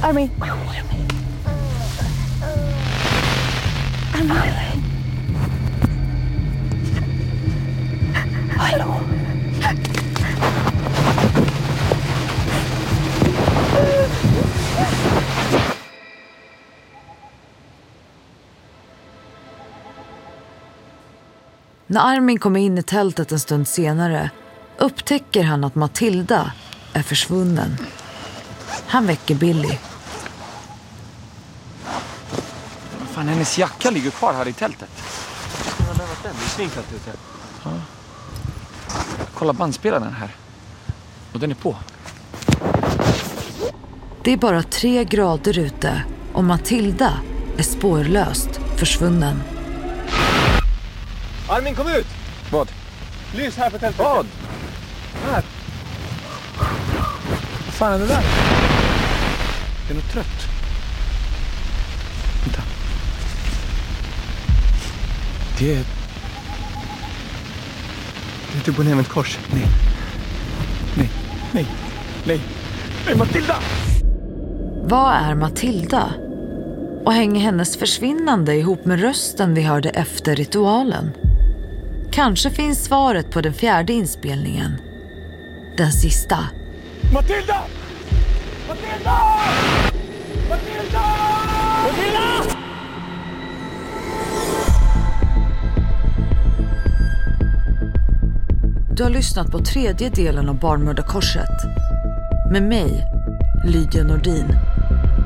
Armin. Hallå. När Armin kommer in i tältet en stund senare upptäcker han att Matilda är försvunnen. Han väcker Billy. Fan, hennes jacka ligger kvar här i tältet. Jag har lämnat den, det är svinkallt ute. Ja. Kolla bandspelaren här. Och den är på. Det är bara 3 grader ute och Matilda är spårlöst försvunnen. Armin, kom ut! Vad? Lys här på tältet. Vad? Här. Vad fan är det där? Det är något trött. Vänta. Det är typ på ett kors. Nej. Nej. Nej. Nej. Nej, Matilda! Vad är Matilda? Och hänger hennes försvinnande ihop med rösten vi hörde efter ritualen? Kanske finns svaret på den 4:e inspelningen. Den sista. Matilda! Matilda! Matilda! Matilda! Du har lyssnat på 3:e delen av Barnmördarkorset. Med mig, Lydia Nordin.